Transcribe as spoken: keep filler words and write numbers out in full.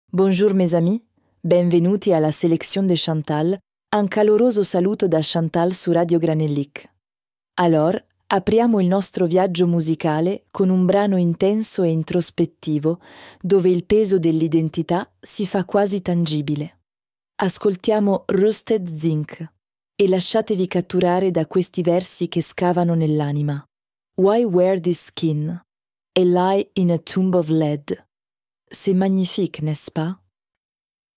Bonjour mes amis, benvenuti alla Selezione de Chantal, un caloroso saluto da Chantal su Radio Granellic. Allora, apriamo il nostro viaggio musicale con un brano intenso e introspettivo, dove il peso dell'identità si fa quasi tangibile. Ascoltiamo Rusted Zinc e lasciatevi catturare da questi versi che scavano nell'anima. Why wear this skin? A lie in a tomb of lead. C'est magnifique, n'est-ce pas?